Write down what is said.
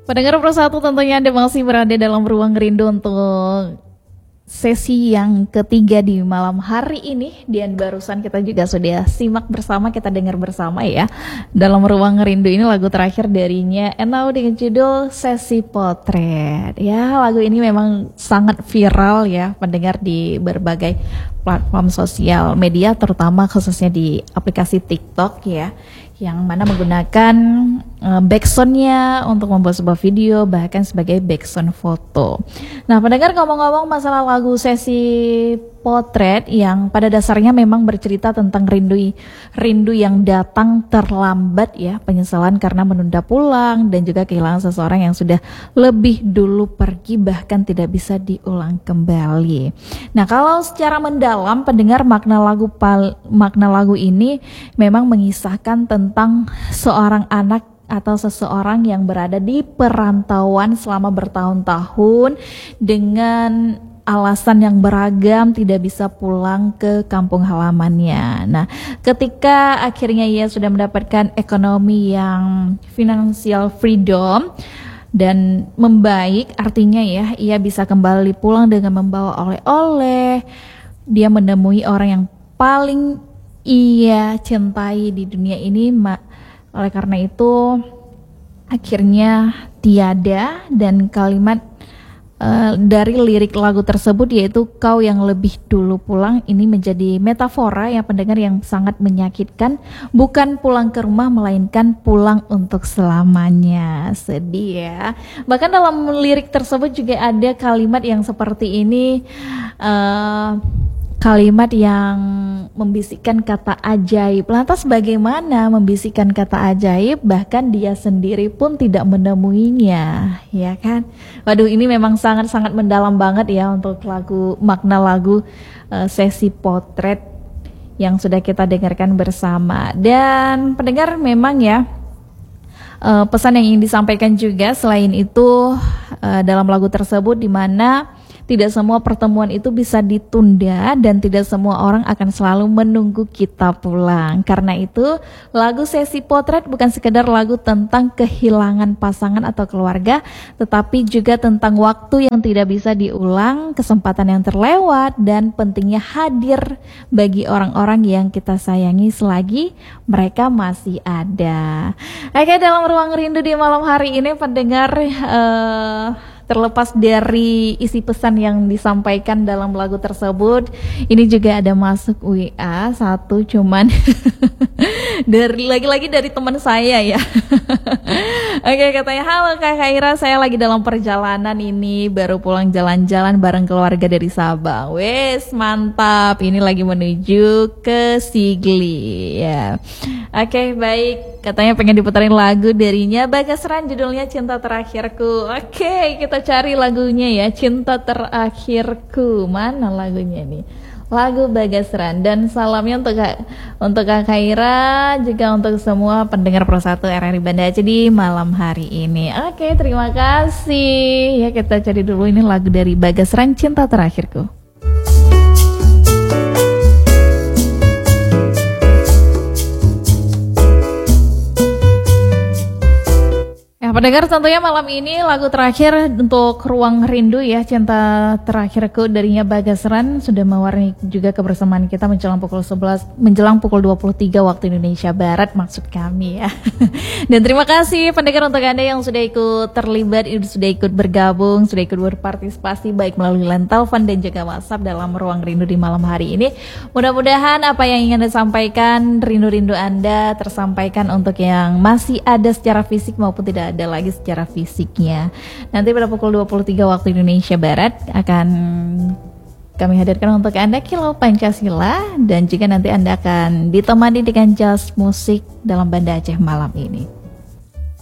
Pendengar Persatu, tentunya Anda masih berada dalam ruang rindu untuk sesi yang ketiga di malam hari ini. Dan barusan kita juga sudah simak bersama, kita dengar bersama ya, dalam ruang rindu ini lagu terakhir darinya Enau dengan judul Sesi Potret. Ya, lagu ini memang sangat viral ya pendengar di berbagai platform sosial media, terutama khususnya di aplikasi TikTok ya, yang mana menggunakan backsoundnya untuk membuat sebuah video, bahkan sebagai backsound foto. Nah, pendengar, ngomong-ngomong masalah lagu Sesi Potret yang pada dasarnya memang bercerita tentang rindu yang datang terlambat ya, penyesalan karena menunda pulang dan juga kehilangan seseorang yang sudah lebih dulu pergi, bahkan tidak bisa diulang kembali. Nah, kalau secara mendalam pendengar, makna lagu ini memang mengisahkan tentang seorang anak atau seseorang yang berada di perantauan selama bertahun-tahun dengan alasan yang beragam tidak bisa pulang ke kampung halamannya. Nah, ketika akhirnya ia sudah mendapatkan ekonomi yang financial freedom dan membaik, artinya ya ia bisa kembali pulang dengan membawa oleh-oleh. Dia menemui orang yang paling ia cintai di dunia ini. Oleh karena itu akhirnya tiada, dan kalimat dari lirik lagu tersebut yaitu kau yang lebih dulu pulang ini menjadi metafora yang pendengar yang sangat menyakitkan, bukan pulang ke rumah melainkan pulang untuk selamanya. Sedih ya. Bahkan dalam lirik tersebut juga ada kalimat yang seperti ini, kalimat yang membisikkan kata ajaib. Lantas bagaimana membisikkan kata ajaib bahkan dia sendiri pun tidak menemuinya, ya kan? Waduh, ini memang sangat-sangat mendalam banget ya untuk makna lagu Sesi Potret yang sudah kita dengarkan bersama. Dan pendengar, memang ya pesan yang ingin disampaikan juga selain itu dalam lagu tersebut, di mana tidak semua pertemuan itu bisa ditunda dan tidak semua orang akan selalu menunggu kita pulang. Karena itu lagu Sesi Potret bukan sekedar lagu tentang kehilangan pasangan atau keluarga, tetapi juga tentang waktu yang tidak bisa diulang, kesempatan yang terlewat, dan pentingnya hadir bagi orang-orang yang kita sayangi selagi mereka masih ada. Oke, dalam ruang rindu di malam hari ini pendengar, terlepas dari isi pesan yang disampaikan dalam lagu tersebut, ini juga ada masuk WA satu, cuman lagi-lagi dari teman saya ya. Oke, katanya, halo Kak Khaira, saya lagi dalam perjalanan ini, baru pulang jalan-jalan bareng keluarga dari Sabang. Wes, mantap, ini lagi menuju ke Sigli ya. Oke, baik, katanya pengen diputarin lagu darinya Bagasran, judulnya Cinta Terakhirku. Oke, kita cari lagunya ya, Cinta Terakhirku. Mana lagunya nih? Lagu Bagasran. Dan salamnya untuk Kak Khaira, juga untuk semua pendengar Persatu RRI Banda Aceh di malam hari ini. Oke, terima kasih. Ya, kita cari dulu ini lagu dari Bagasran, Cinta Terakhirku. Pendengar, tentunya malam ini lagu terakhir untuk Ruang Rindu ya, Cinta Terakhirku darinya Bagasran sudah mewarnai juga kebersamaan kita menjelang pukul 23 waktu Indonesia Barat, maksud kami ya. Dan terima kasih pendengar untuk Anda yang sudah ikut terlibat, sudah ikut bergabung, sudah ikut berpartisipasi baik melalui line telepon dan juga WhatsApp dalam Ruang Rindu di malam hari ini. Mudah-mudahan apa yang ingin Anda sampaikan, rindu-rindu Anda tersampaikan untuk yang masih ada secara fisik maupun tidak ada lagi secara fisiknya. Nanti pada pukul 23 waktu Indonesia Barat akan kami hadirkan untuk Anda Kilau Pancasila, dan juga nanti Anda akan ditemani dengan jazz musik dalam Banda Aceh malam ini.